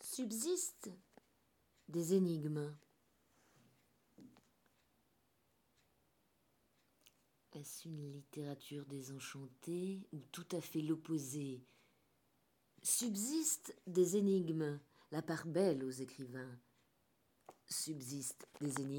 Subsistent des énigmes. Est-ce une littérature désenchantée ou tout à fait l'opposé? Subsistent des énigmes, la part belle aux écrivains. Subsistent des énigmes.